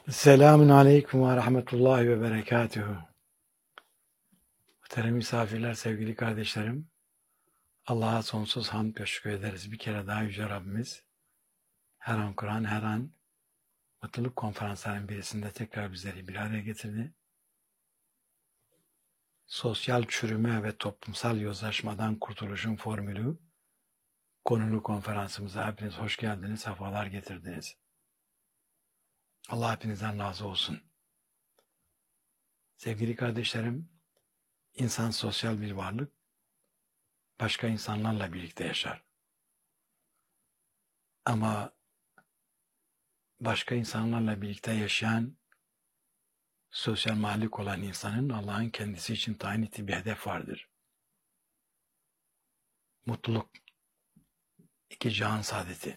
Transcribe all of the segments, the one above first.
Selamun Aleyküm ve Rahmetullahi ve Berekatuhu. Muhterem misafirler, sevgili kardeşlerim, Allah'a sonsuz hamd ve şükür ederiz. Bir kere daha Yüce Rabbimiz her an Kur'an, her an mutluluk konferanslarının birisinde tekrar bizleri bir araya getirdi. Sosyal çürüme ve toplumsal yozlaşmadan kurtuluşun formülü konulu konferansımıza hepiniz hoş geldiniz, sefalar getirdiniz. Allah hepinizden razı olsun. Sevgili kardeşlerim, insan sosyal bir varlık, başka insanlarla birlikte yaşar. Ama başka insanlarla birlikte yaşayan, sosyal mahlup olan insanın Allah'ın kendisi için tayin ettiği bir hedef vardır. Mutluluk, iki cihan saadeti.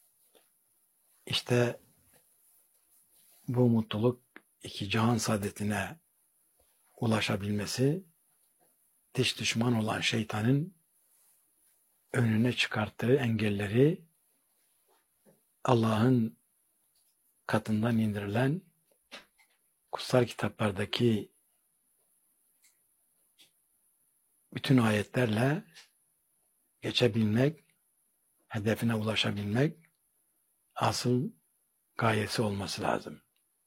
İşte bu mutluluk, iki cihan saadetine ulaşabilmesi, dış düşman olan şeytanın önüne çıkarttığı engelleri Allah'ın katından indirilen kutsal kitaplardaki bütün ayetlerle geçebilmek, hedefine ulaşabilmek asıl gayesi olması lazım.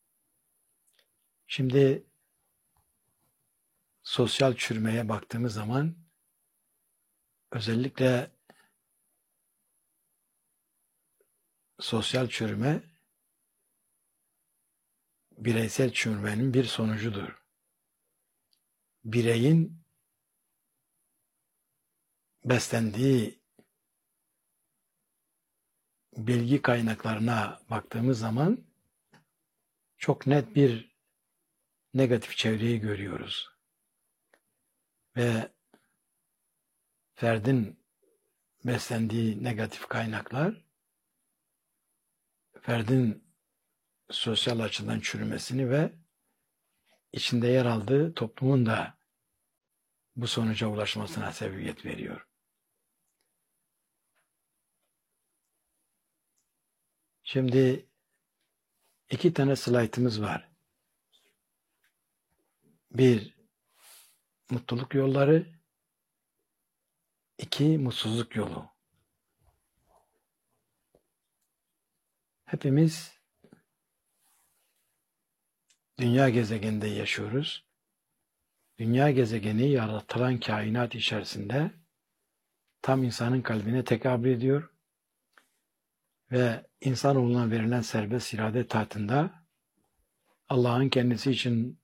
Şimdi sosyal çürümeye baktığımız zaman özellikle sosyal çürüme bireysel çürümenin bir sonucudur. Bireyin beslendiği bilgi kaynaklarına baktığımız zaman çok net bir negatif çevreyi görüyoruz. Ve ferdin beslendiği negatif kaynaklar ferdin sosyal açıdan çürümesini ve içinde yer aldığı toplumun da bu sonuca ulaşmasına sebebiyet veriyor. Şimdi iki tane slaytımız var. Bir, mutluluk yolları. İki, mutsuzluk yolu. Hepimiz dünya gezegeninde yaşıyoruz. Dünya gezegeni yaratılan kainat içerisinde tam insanın kalbine tekabül ediyor ve insanoğluna verilen serbest irade tahtında Allah'ın kendisi için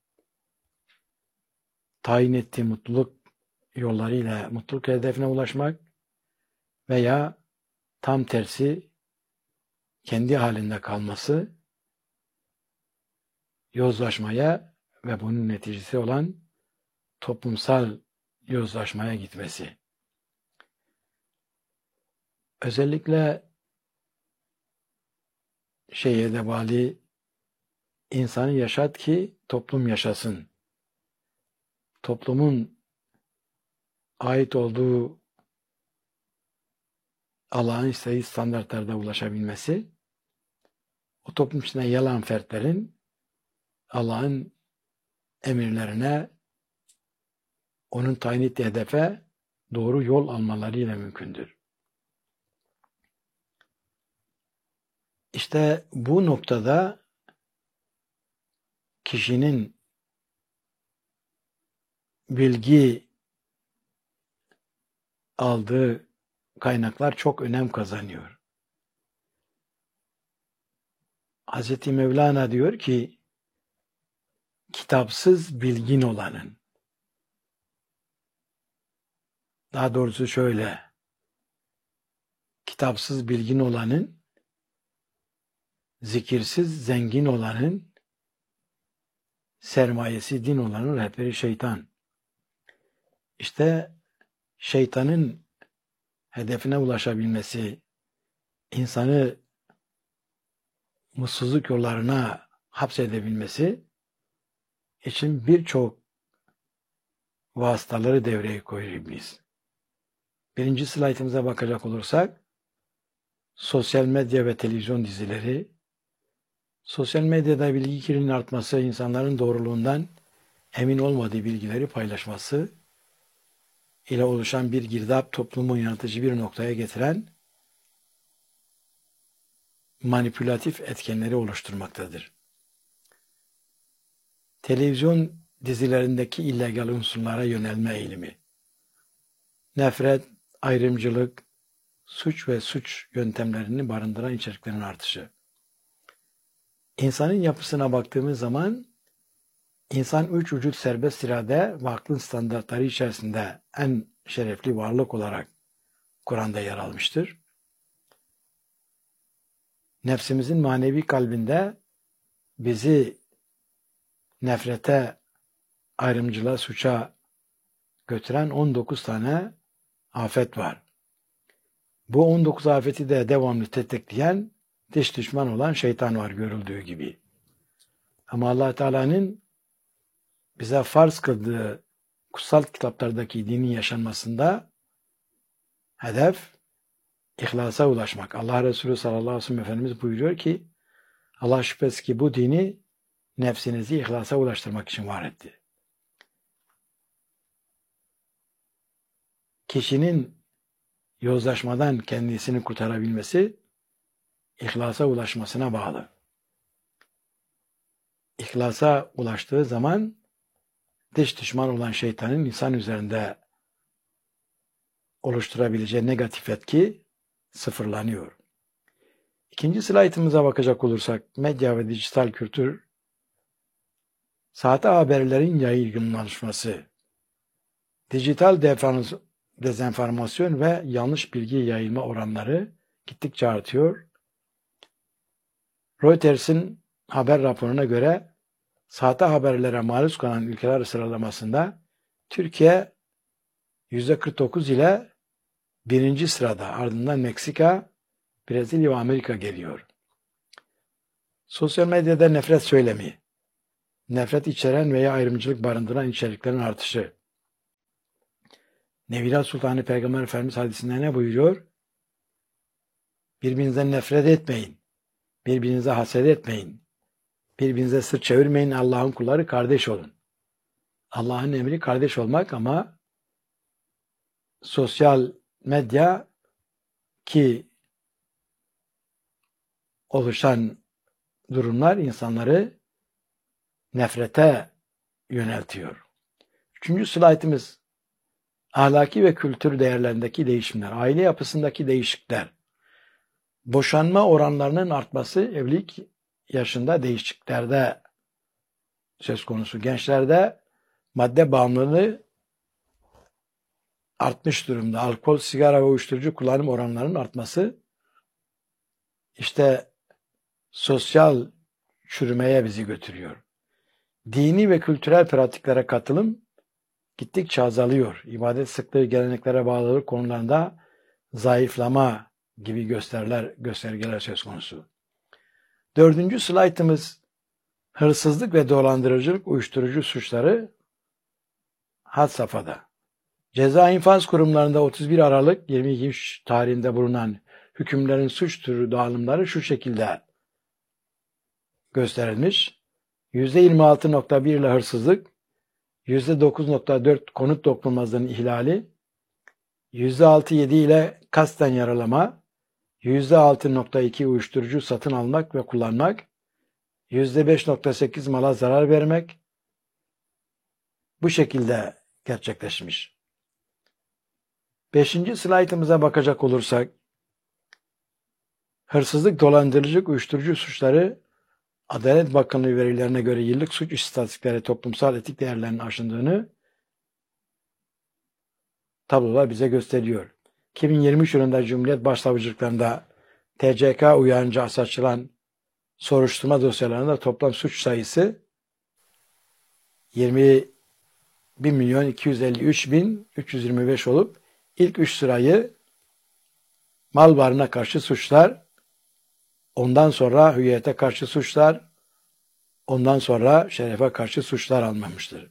tayin ettiği mutluluk yollarıyla mutluluk hedefine ulaşmak veya tam tersi kendi halinde kalması, yozlaşmaya ve bunun neticesi olan toplumsal yozlaşmaya gitmesi. Özellikle şeye de bağlı, insanı yaşat ki toplum yaşasın. Toplumun ait olduğu Allah'ın istediği standartlarda ulaşabilmesi, o toplum içinde yer alan fertlerin Allah'ın emirlerine, onun tayin ettiği hedefe doğru yol almalarıyla mümkündür. İşte bu noktada kişinin bilgi aldığı kaynaklar çok önem kazanıyor. Hz. Mevlana diyor ki, kitapsız bilgin olanın, daha doğrusu şöyle, kitapsız bilgin olanın, zikirsiz zengin olanın, sermayesi din olanın rehberi şeytan. İşte şeytanın hedefine ulaşabilmesi, insanı mutsuzluk yollarına hapsedebilmesi için birçok vasıtaları devreye koyuyor iblis. Birinci slaytımıza bakacak olursak, sosyal medya ve televizyon dizileri, Sosyal medyada bilgi kirliliğinin artması, insanların doğruluğundan emin olmadığı bilgileri paylaşması ile oluşan bir girdap toplumu yaratıcı bir noktaya getiren manipülatif etkenleri oluşturmaktadır. Televizyon dizilerindeki illegal unsurlara yönelme eğilimi, nefret, ayrımcılık, suç ve suç yöntemlerini barındıran içeriklerin artışı. İnsanın yapısına baktığımız zaman insan üç vücut serbest irade ve aklın standartları içerisinde en şerefli varlık olarak Kur'an'da yer almıştır. Nefsimizin manevi kalbinde bizi nefrete, ayrımcılığa, suça götüren 19 tane afet var. Bu 19 afeti de devamlı tetikleyen dış düşman olan şeytan var görüldüğü gibi. Ama Allah Teala'nın bize farz kıldığı kutsal kitaplardaki dinin yaşanmasında hedef ihlasa ulaşmak. Allah Resulü sallallahu aleyhi ve sellem Efendimiz buyuruyor ki Allah şüphesiz ki bu dini nefsinizi ihlasa ulaştırmak için var etti. Kişinin yozlaşmadan kendisini kurtarabilmesi ihlasa ulaşmasına bağlı. İhlasa ulaştığı zaman dış düşman olan şeytanın insan üzerinde oluşturabileceği negatif etki sıfırlanıyor. İkinci slaytımıza bakacak olursak medya ve dijital kültür, sahte haberlerin yaygınlaşması, dijital dezenformasyon ve yanlış bilgi yayılma oranları gittikçe artıyor. Reuters'in haber raporuna göre sahte haberlere maruz kalan ülkeler sıralamasında Türkiye %49 ile birinci sırada, ardından Meksika, Brezilya ve Amerika geliyor. Sosyal medyada nefret söylemi, nefret içeren veya ayrımcılık barındıran içeriklerin artışı. Nevila Sultanı Peygamber Efendimiz hadisinde ne buyuruyor? Birbirinizden nefret etmeyin, birbirinize haset etmeyin, birbirinize sırt çevirmeyin, Allah'ın kulları kardeş olun. Allah'ın emri kardeş olmak ama sosyal medya ki oluşan durumlar insanları nefrete yöneltiyor. Üçüncü slaytımız ahlaki ve kültür değerlerindeki değişimler, aile yapısındaki değişiklikler, boşanma oranlarının artması evlilik yaşında değişikliklerde söz konusu. Gençlerde madde bağımlılığı artmış durumda. Alkol, sigara ve uyuşturucu kullanım oranlarının artması işte sosyal çürümeye bizi götürüyor. Dini ve kültürel pratiklere katılım gittikçe azalıyor. İbadet sıklığı, geleneklere bağlılık konularında zayıflama gibi göstergeler söz konusu. Dördüncü slaytımız hırsızlık ve dolandırıcılık, uyuşturucu suçları had safhada. Ceza infaz kurumlarında 31 Aralık 2023 tarihinde bulunan hükümlerin suç türü dağılımları şu şekilde gösterilmiş. %26.1 ile hırsızlık, %9.4 konut dokunulmazlığının ihlali, %6.7 ile kasten yaralama, %6.2 uyuşturucu satın almak ve kullanmak, %5.8 mala zarar vermek bu şekilde gerçekleşmiş. Beşinci slaytımıza bakacak olursak, hırsızlık, dolandırıcılık, uyuşturucu suçları Adalet Bakanlığı verilerine göre yıllık suç istatistikleri toplumsal etik değerlerin aşındığını tablolar bize gösteriyor. 2023 yılında Cumhuriyet Başsavcılıklarında TCK uyarınca açılan soruşturma dosyalarında toplam suç sayısı 21.253.325 olup ilk 3 sırayı mal varlığına karşı suçlar, ondan sonra hüviyete karşı suçlar, ondan sonra şerefe karşı suçlar almamıştır.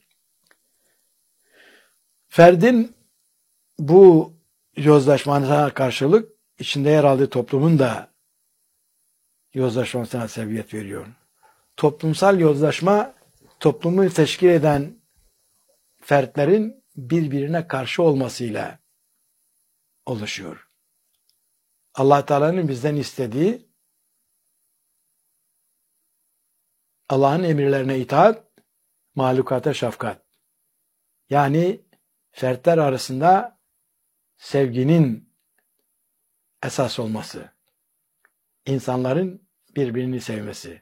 Ferdin bu yozlaşmasına karşılık içinde yer aldığı toplumun da yozlaşmasına sebebiyet veriyor. Toplumsal yozlaşma, toplumu teşkil eden fertlerin birbirine karşı olmasıyla oluşuyor. Allah Teala'nın bizden istediği Allah'ın emirlerine itaat, mahlukata şefkat. Yani fertler arasında sevginin esas olması, insanların birbirini sevmesi.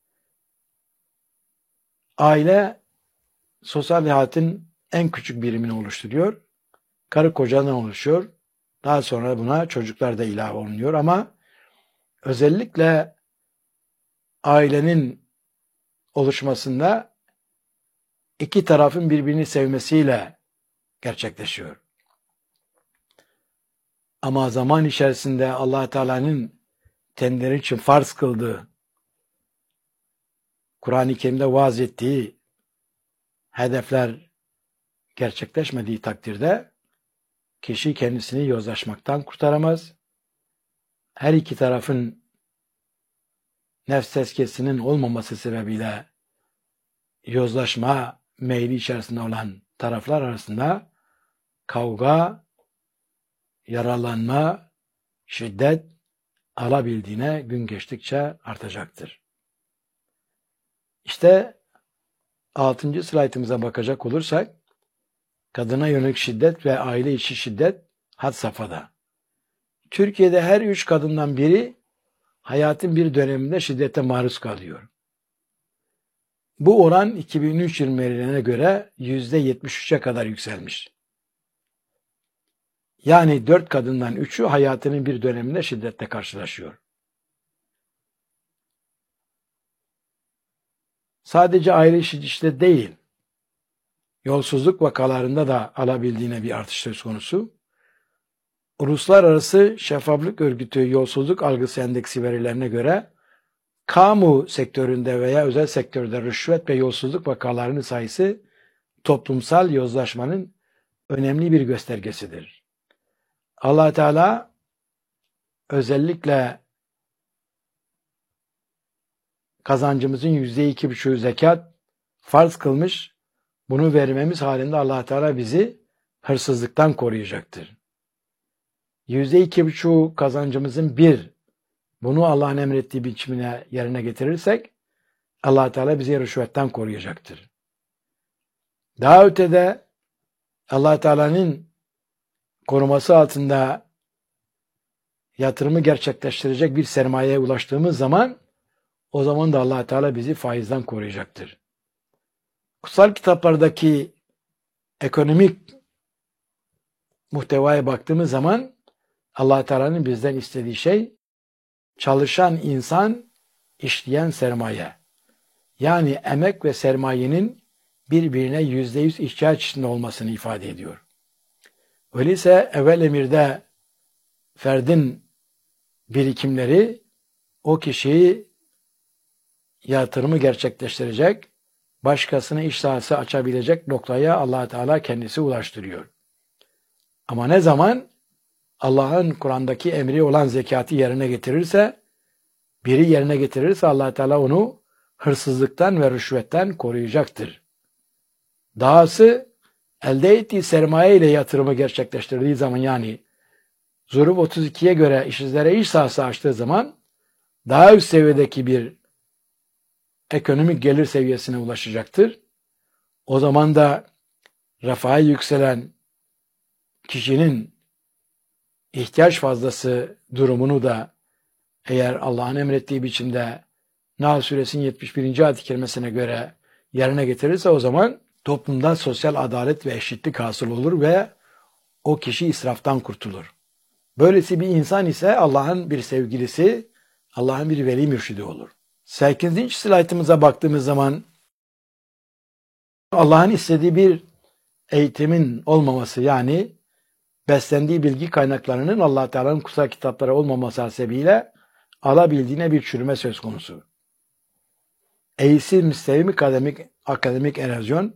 Aile, sosyal hayatın en küçük birimini oluşturuyor. Karı kocadan oluşuyor. Daha sonra buna çocuklar da ilave olunuyor ama özellikle ailenin oluşmasında iki tarafın birbirini sevmesiyle gerçekleşiyor. Ama zaman içerisinde Allah Teala'nın kendileri için farz kıldığı, Kur'an-ı Kerim'de vaaz ettiği hedefler gerçekleşmediği takdirde kişi kendisini yozlaşmaktan kurtaramaz. Her iki tarafın nefs tezkiyesinin olmaması sebebiyle yozlaşma meyli içerisinde olan taraflar arasında kavga, yaralanma, şiddet alabildiğine gün geçtikçe artacaktır. İşte 6. slaytımıza bakacak olursak, kadına yönelik şiddet ve aile içi şiddet had safhada. Türkiye'de her 3 kadından biri hayatın bir döneminde şiddete maruz kalıyor. Bu oran 2003 yıl verilerine göre %73'e kadar yükselmiş. Yani 4 kadından 3'ü hayatının bir döneminde şiddetle karşılaşıyor. Sadece aile içi şiddet değil, yolsuzluk vakalarında da alabildiğine bir artış söz konusu. Uluslararası Şeffaflık Örgütü Yolsuzluk Algısı Endeksi verilerine göre kamu sektöründe veya özel sektörde rüşvet ve yolsuzluk vakalarının sayısı toplumsal yozlaşmanın önemli bir göstergesidir. Allah Teala özellikle kazancımızın %2,5'ü zekat farz kılmış. Bunu vermemiz halinde Allah Teala bizi hırsızlıktan koruyacaktır. %2,5 kazancımızın bunu Allah'ın emrettiği biçimine yerine getirirsek Allah Teala bizi rüşvetten koruyacaktır. Daha ötede Allah Teala'nın koruması altında yatırımı gerçekleştirecek bir sermayeye ulaştığımız zaman o zaman da Allah Teala bizi faizden koruyacaktır. Kutsal kitaplardaki ekonomik muhtevaya baktığımız zaman Allah Teala'nın bizden istediği şey çalışan insan, işleyen sermaye. Yani emek ve sermayenin birbirine %100 ihtiyaç içinde olmasını ifade ediyor. Öyleyse evvel emirde ferdin birikimleri o kişiyi yatırımı gerçekleştirecek, başkasına iş sahası açabilecek noktaya Allah Teala kendisi ulaştırıyor. Ama ne zaman Allah'ın Kur'an'daki emri olan zekatı yerine getirirse, biri yerine getirirse Allah Teala onu hırsızlıktan ve rüşvetten koruyacaktır. Dahası elde ettiği sermaye ile yatırımı gerçekleştirdiği zaman yani Zuruf 32'ye göre işsizlere iş sahası açtığı zaman daha üst seviyedeki bir ekonomik gelir seviyesine ulaşacaktır. O zaman da refaha yükselen kişinin ihtiyaç fazlası durumunu da eğer Allah'ın emrettiği biçimde Nahl Suresinin 71. ayet-i kerimesine göre yerine getirirse o zaman toplumda sosyal adalet ve eşitlik hasıl olur ve o kişi israftan kurtulur. Böylesi bir insan ise Allah'ın bir sevgilisi, Allah'ın bir veli mürşidi olur. 8. slaytımıza baktığımız zaman Allah'ın istediği bir eğitimin olmaması yani beslendiği bilgi kaynaklarının Allah Teala'nın kutsal kitapları olmaması hasebiyle alabildiğine bir çürüme söz konusu. Eğitim, müstehim, akademik erozyon,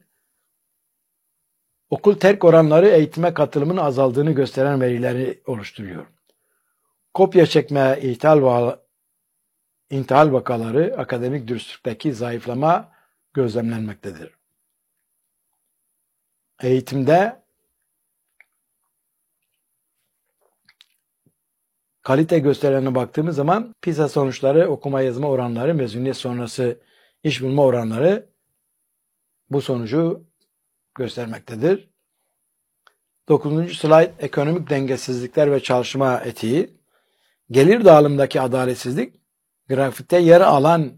okul terk oranları eğitime katılımın azaldığını gösteren verileri oluşturuyor. Kopya çekme, ithal intihal vakaları, akademik dürüstlükteki zayıflama gözlemlenmektedir. Eğitimde kalite gösterilerine baktığımız zaman PISA sonuçları, okuma yazma oranları, mezuniyet sonrası iş bulma oranları bu sonucu göstermektedir. 9. slide ekonomik dengesizlikler ve çalışma etiği. Gelir dağılımındaki adaletsizlik, grafikte yer alan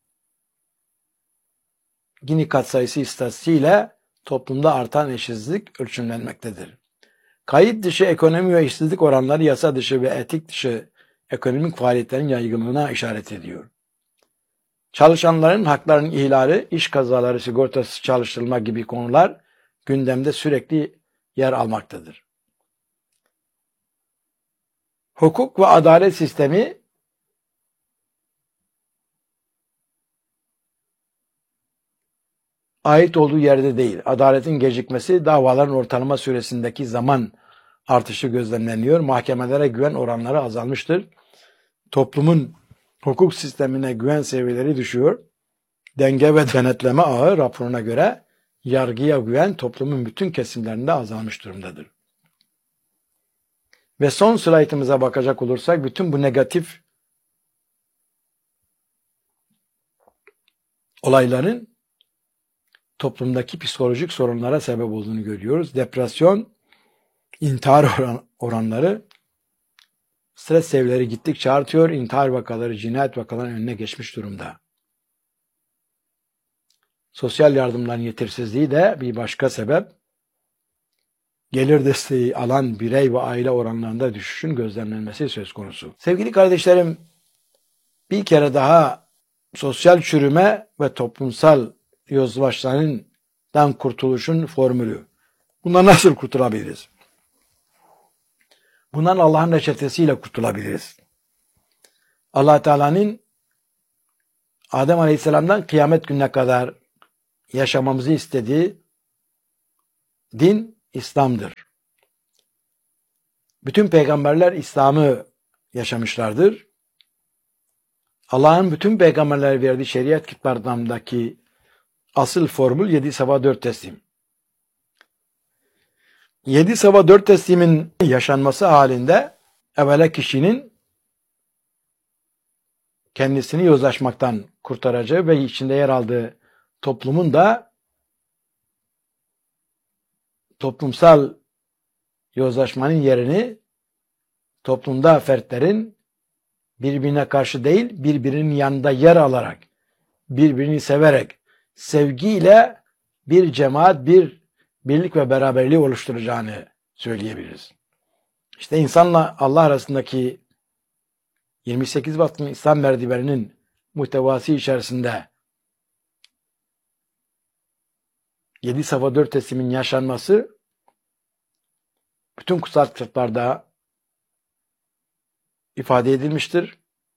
Gini katsayısı istatistiğiyle toplumda artan eşitsizlik ölçümlenmektedir. Kayıt dışı ekonomi ve işsizlik oranları yasa dışı ve etik dışı ekonomik faaliyetlerin yaygınlığına işaret ediyor. Çalışanların haklarının ihlali, iş kazaları sigortası çalıştırılma gibi konular gündemde sürekli yer almaktadır. Hukuk ve adalet sistemi ait olduğu yerde değil. Adaletin gecikmesi, davaların ortalama süresindeki zaman artışı gözlemleniyor. Mahkemelere güven oranları azalmıştır. Toplumun hukuk sistemine güven seviyeleri düşüyor. Denge ve denetleme ağı raporuna göre yargıya güven toplumun bütün kesimlerinde azalmış durumdadır. Ve son slaytımıza bakacak olursak bütün bu negatif olayların toplumdaki psikolojik sorunlara sebep olduğunu görüyoruz. Depresyon, intihar oranları, stres seviyeleri gittikçe artıyor. İntihar vakaları, cinayet vakalarının önüne geçmiş durumda. Sosyal yardımların yetersizliği de bir başka sebep. Gelir desteği alan birey ve aile oranlarında düşüşün gözlemlenmesi söz konusu. Sevgili kardeşlerim, bir kere daha sosyal çürüme ve toplumsal yozlaşmadan kurtuluşun formülü. Bundan nasıl kurtulabiliriz? Bundan Allah'ın reçetesiyle kurtulabiliriz. Allah Teala'nın Adem Aleyhisselam'dan kıyamet gününe kadar yaşamamızı istediği din İslam'dır. Bütün peygamberler İslam'ı yaşamışlardır. Allah'ın bütün peygamberlere verdiği şeriat kitaplarındaki asıl formül 7 sabah 4 teslim. 7 sabah 4 teslimin yaşanması halinde evvela kişinin kendisini yozlaşmaktan kurtaracağı ve içinde yer aldığı toplumun da toplumsal yozlaşmanın yerini toplumda fertlerin birbirine karşı değil, birbirinin yanında yer alarak, birbirini severek, sevgiyle bir cemaat, bir birlik ve beraberliği oluşturacağını söyleyebiliriz. İşte insanla Allah arasındaki 28 vasfın İslam merdiveninin muhtevası içerisinde 7 safa 4 teslimin yaşanması bütün kutsal kitaplarda ifade edilmiştir.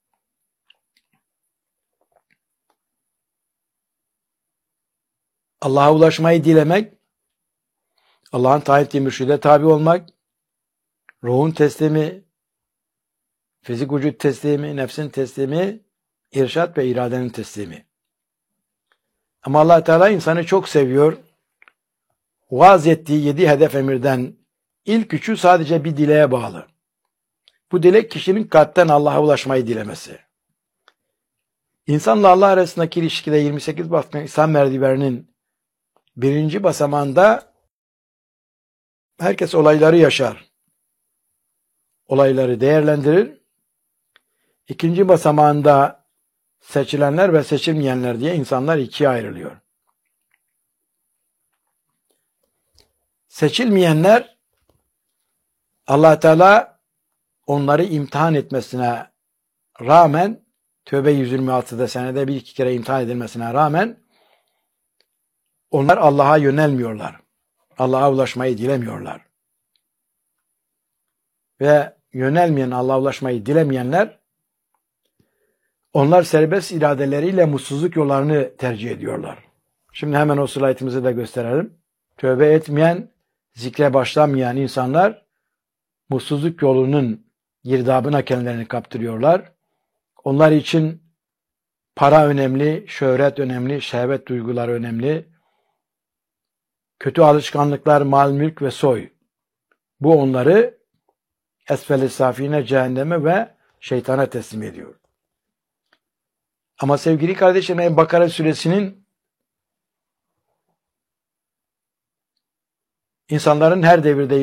Allah'a ulaşmayı dilemek, Allah'ın tayin ettiği mürşide tabi olmak, ruhun teslimi, fizik vücut teslimi, nefsin teslimi, irşat ve iradenin teslimi. Ama Allah Teala insanı çok seviyor. Vaaz ettiği 7 hedef emirden ilk üçü sadece bir dileğe bağlı. Bu dilek kişinin kalpten Allah'a ulaşmayı dilemesi. İnsanla Allah arasındaki ilişkide 28 baskın İslam merdiveninin birinci basamağında herkes olayları yaşar. Olayları değerlendirir. İkinci basamağında seçilenler ve seçilmeyenler diye insanlar ikiye ayrılıyor. Seçilmeyenler Allah Teala onları imtihan etmesine rağmen Tövbe 126'da senede bir iki kere imtihan edilmesine rağmen onlar Allah'a yönelmiyorlar. Allah'a ulaşmayı dilemiyorlar. Ve yönelmeyen, Allah'a ulaşmayı dilemeyenler onlar serbest iradeleriyle mutsuzluk yollarını tercih ediyorlar. Şimdi hemen o slaytımızı da gösterelim. Tövbe etmeyen, zikre başlamayan insanlar mutsuzluk yolunun girdabına kendilerini kaptırıyorlar. Onlar için Para önemli, şöhret önemli, şehvet duyguları önemli. Kötü alışkanlıklar, mal, mülk ve soy. Bu onları esfel-i safine, cehenneme ve şeytana teslim ediyor. Ama sevgili kardeşlerim, Bakara suresinin insanların her devirde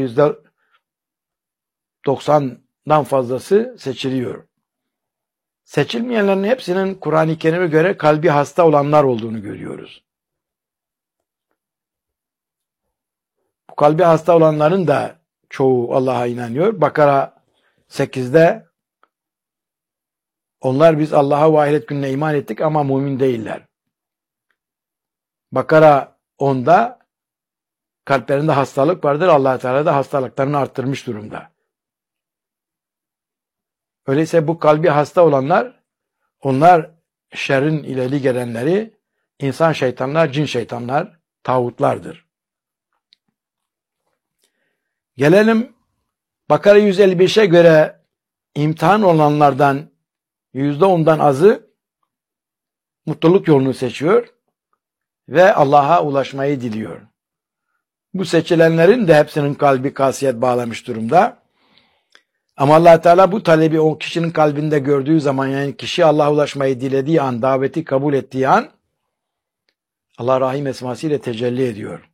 %90'dan fazlası seçiliyor. Seçilmeyenlerin hepsinin Kur'an-ı Kerim'e göre kalbi hasta olanlar olduğunu görüyoruz. Bu kalbi hasta olanların da çoğu Allah'a inanıyor. Bakara 8'de onlar biz Allah'a ve ahiret gününe iman ettik ama mümin değiller. Bakara 10'da kalplerinde hastalık vardır. Allah Teala da hastalıklarını arttırmış durumda. Öyleyse bu kalbi hasta olanlar, onlar şerrin ileri gelenleri, insan şeytanlar, cin şeytanlar, tağutlardır. Gelelim Bakara 155'e göre imtihan olanlardan %10'dan azı mutluluk yolunu seçiyor ve Allah'a ulaşmayı diliyor. Bu seçilenlerin de hepsinin kalbi kasiyet bağlamış durumda. Ama Allah Teala bu talebi o kişinin kalbinde gördüğü zaman, yani kişi Allah'a ulaşmayı dilediği an, daveti kabul ettiği an Allah Rahim esmasıyla tecelli ediyor.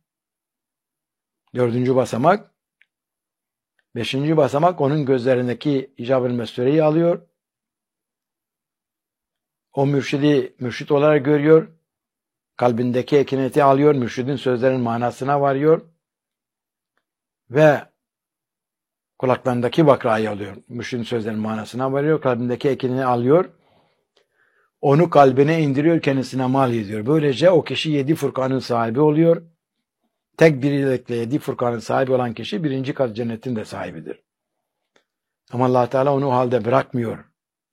4. basamak. 5. basamak onun gözlerindeki icab-ı mesureyi alıyor. O mürşidi mürşit olarak görüyor. Kalbindeki ekineti alıyor. Mürşidin sözlerinin manasına varıyor. Ve kulaklarındaki bakrayı alıyor. Mürşidin sözlerinin manasına varıyor. Kalbindeki ekinini alıyor. Onu kalbine indiriyor. Kendisine mal ediyor. Böylece o kişi 7 Furkan'ın sahibi oluyor. Tek bir ilekle 7 Furkan'ın sahibi olan kişi 1. kat cennetin de sahibidir. Ama Allah Teala onu o halde bırakmıyor.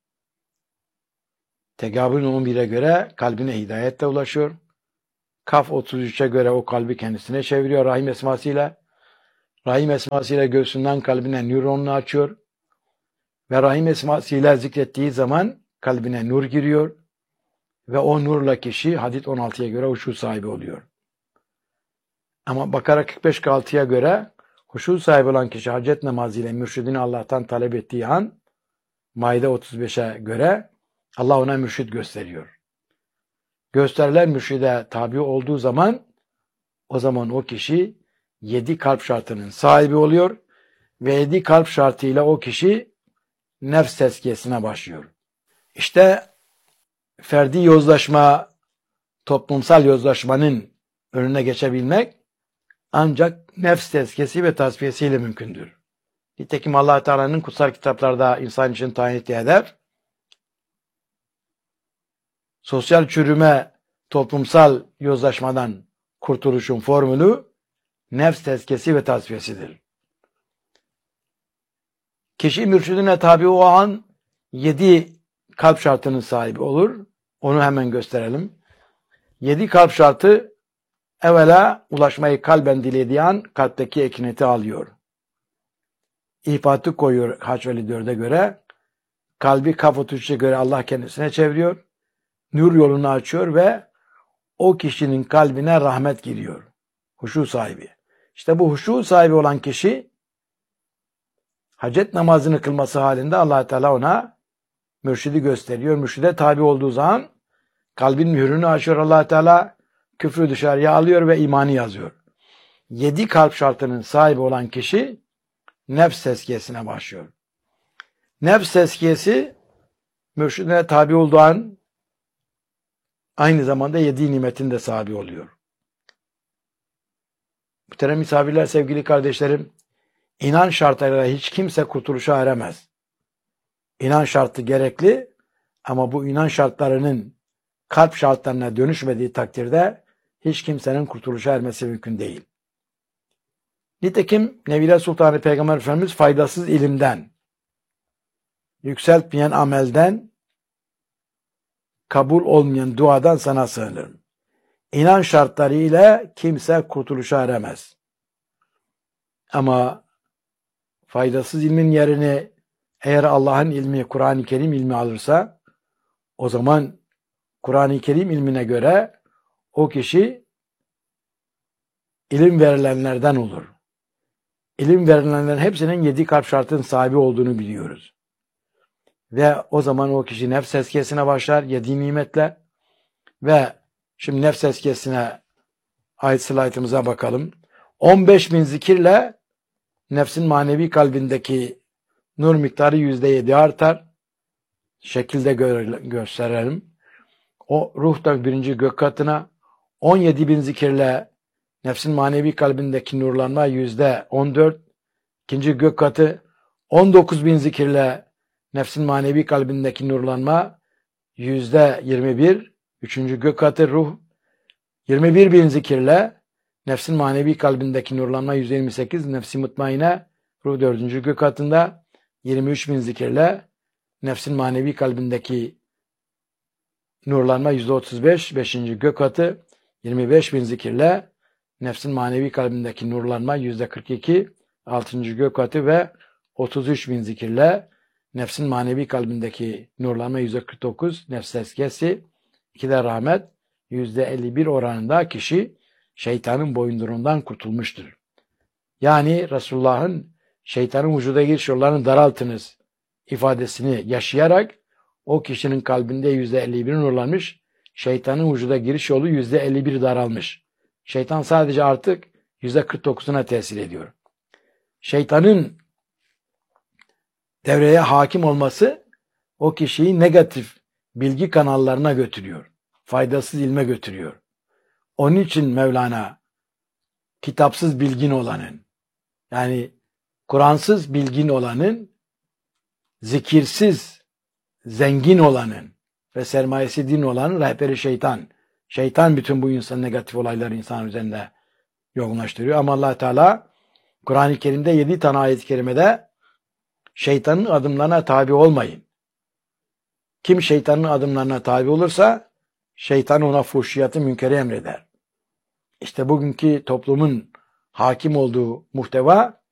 Tegabun 11'e göre kalbine hidayetle ulaşıyor. Kaf 33'e göre o kalbi kendisine çeviriyor Rahim esmasıyla. Rahim esmasıyla göğsünden kalbine nöronunu açıyor. Ve Rahim esmasıyla zikrettiği zaman kalbine nur giriyor. Ve o nurla kişi Hadid 16'ya göre huşu sahibi oluyor. Ama Bakara 45-46'ya göre huşu sahibi olan kişi hacet namazıyla mürşidini Allah'tan talep ettiği an, Maide 35'e göre Allah ona mürşid gösteriyor. Gösterilen mürşide tabi olduğu zaman, o zaman o kişi 7 kalp şartının sahibi oluyor ve 7 kalp şartıyla o kişi nefs tezkiyesine başlıyor. İşte ferdi yozlaşma, toplumsal yozlaşmanın önüne geçebilmek ancak nefs tezkiyesi ve tasfiyesiyle mümkündür. Nitekim Allah Teala'nın kutsal kitaplarda insan için tayin ettiği hedef, sosyal çürüme, toplumsal yozlaşmadan kurtuluşun formülü nefs tezkiyesi ve tasfiyesidir. Kişi mürşidine tabi o an 7 kalp şartının sahibi olur. Onu hemen gösterelim. 7 kalp şartı, evvela ulaşmayı kalben dilediği an kalpteki ekineti alıyor. İfatı koyuyor Haç 54'e göre. Kalbi Kaf 33'e göre Allah kendisine çeviriyor. Nur yolunu açıyor ve o kişinin kalbine rahmet giriyor. Huşu sahibi. İşte bu huşu sahibi olan kişi hacet namazını kılması halinde Allah Teala ona mürşidi gösteriyor. Mürşide tabi olduğu zaman kalbin mührünü açıyor Allah Teala, küfrü dışarıya alıyor ve imanı yazıyor. 7 kalp şartının sahibi olan kişi nefs tezkiyesine başlıyor. Nefs tezkiyesi mürşidine tabi olduğu an aynı zamanda 7 nimetin de sahibi oluyor. Muhterem misafirler, sevgili kardeşlerim, inan şartlarıyla hiç kimse kurtuluşa eremez. İnan şartı gerekli ama bu inan şartlarının kalp şartlarına dönüşmediği takdirde hiç kimsenin kurtuluşa ermesi mümkün değil. Nitekim Nevile Sultanı Peygamber Efendimiz faydasız ilimden, yükseltmeyen amelden, kabul olmayan duadan sana sığınırım. İnan şartları ile kimse kurtuluşa eremez. Ama faydasız ilmin yerini eğer Allah'ın ilmi, Kur'an-ı Kerim ilmi alırsa, o zaman Kur'an-ı Kerim ilmine göre o kişi ilim verilenlerden olur. İlim verilenlerin hepsinin 7 kalp şartının sahibi olduğunu biliyoruz. Ve o zaman o kişi nefs tezkiyesine başlar 7 nimetle. Ve şimdi nefs tezkiyesine ait slaytımıza bakalım. 15.000 zikirle nefsin manevi kalbindeki nur miktarı %7 artar. Şekilde gösterelim. O ruh da 1. gök katına, 17.000 zikirle nefsin manevi kalbindeki nurlanma %14, 2. gök katı, 19.000 zikirle nefsin manevi kalbindeki nurlanma %21, 3. gök katı ruh, 21.000 zikirle nefsin manevi kalbindeki nurlanma %28, nefsi mutmaine ruh 4. gök katında, 23.000 zikirle nefsin manevi kalbindeki nurlanma %35, 5. gök katı, 25.000 zikirle nefsin manevi kalbindeki nurlanma %42, 6. gök katı ve 33.000 zikirle nefsin manevi kalbindeki nurlanma %49, nefs tezkiyesi, 2 de rahmet, %51 oranında kişi şeytanın boyundurundan kurtulmuştur. Yani Resulullah'ın şeytanın vücuda giriş yollarını daraltınız ifadesini yaşayarak o kişinin kalbinde %51 nurlanmış, şeytanın vücuda giriş yolu %51 daralmış. Şeytan sadece artık %49'una tesir ediyor. Şeytanın devreye hakim olması o kişiyi negatif bilgi kanallarına götürüyor. Faydasız ilme götürüyor. Onun için Mevlana kitapsız bilgin olanın, yani Kur'ansız bilgin olanın, zikirsiz zengin olanın ve sermayesi din olanın rehberi şeytan. Şeytan bütün bu insan negatif olayları insan üzerinde yoğunlaştırıyor. Ama Allah Teala Kur'an-ı Kerim'de 7 tane ayet-i kerimede şeytanın adımlarına tabi olmayın. Kim şeytanın adımlarına tabi olursa şeytan ona fuhşiyatı münkeri emreder. İşte bugünkü toplumun hakim olduğu muhteva